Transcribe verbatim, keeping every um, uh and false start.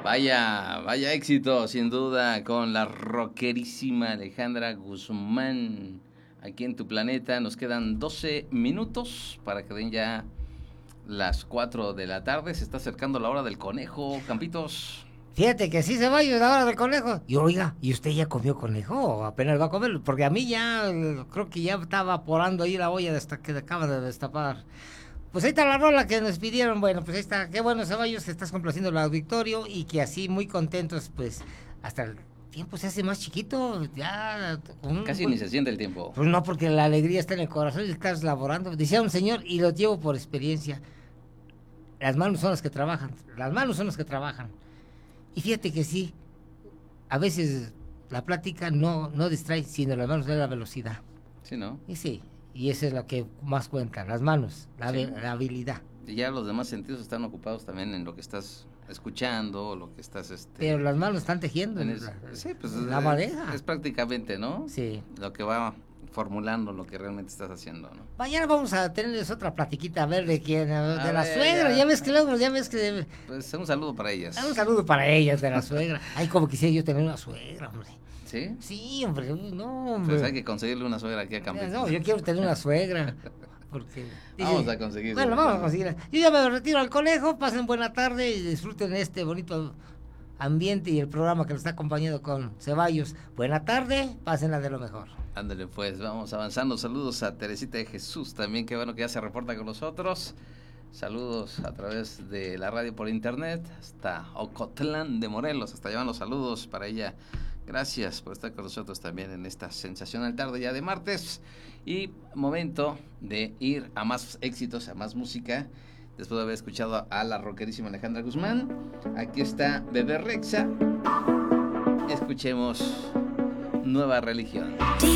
Vaya, vaya éxito, sin duda, con la rockerísima Alejandra Guzmán. Aquí en Tu Planeta nos quedan doce minutos para que den ya las cuatro de la tarde. Se está acercando la hora del conejo, Campitos. Fíjate que sí se va a ir la hora del conejo. Y oiga, ¿y usted ya comió conejo o apenas va a comer? Porque a mí ya, creo que ya está evaporando ahí la olla hasta que acaba de destapar. Pues ahí está la rola que nos pidieron. Bueno, pues ahí está. Qué bueno, Ceballos, que estás complaciendo al auditorio y que así muy contentos, pues hasta el tiempo se hace más chiquito. Ya un, Casi pues, ni se siente el tiempo. Pues no, porque la alegría está en el corazón y estás laborando. Decía un señor, y lo llevo por experiencia, las manos son las que trabajan. Las manos son las que trabajan. Y fíjate que sí, a veces la plática no, no distrae, sino las manos de la velocidad. Sí, ¿no? Y sí, y eso es lo que más cuenta, las manos, la, Sí. la habilidad. Y ya los demás sentidos están ocupados también en lo que estás escuchando, lo que estás... este Pero las manos están tejiendo en el- la, sí, pues la es, madeja. es prácticamente, ¿no? Sí. Lo que va formulando lo que realmente estás haciendo, ¿no? Mañana vamos a tenerles otra platiquita, a ver de quién, de A la ver, suegra, ya. ya ves que luego, ya ves que... Pues un saludo para ellas. Un saludo para ellas, de la suegra. Ay, como quisiera yo tener una suegra, hombre. ¿Sí? Sí, hombre, no, hombre. Pues hay que conseguirle una suegra aquí a Campeche. No, yo quiero tener una suegra. Porque Vamos dice, a conseguir. bueno, vamos a conseguir. Yo ya me retiro al conejo, pasen buena tarde y disfruten este bonito ambiente y el programa que nos está acompañando con Ceballos. Buena tarde, pásenla de lo mejor. Ándale pues, vamos avanzando. Saludos a Teresita de Jesús también, qué bueno que ya se reporta con nosotros. Saludos a través de la radio por internet hasta Ocotlán de Morelos, hasta allá van los saludos para ella. Gracias por estar con nosotros también en esta sensacional tarde ya de martes. Y momento de ir a más éxitos, a más música. Después de haber escuchado a la rockerísima Alejandra Guzmán, aquí está Bebé Rexha. Escuchemos Nueva Religión.